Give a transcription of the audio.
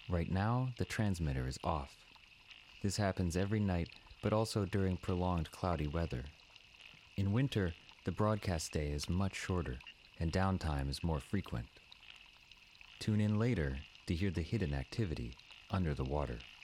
Right now, the transmitter is off. This happens every night, but also during prolonged cloudy weather. In winter, the broadcast day is much shorter, and downtime is more frequent. Tune in later to hear the hidden activity under the water.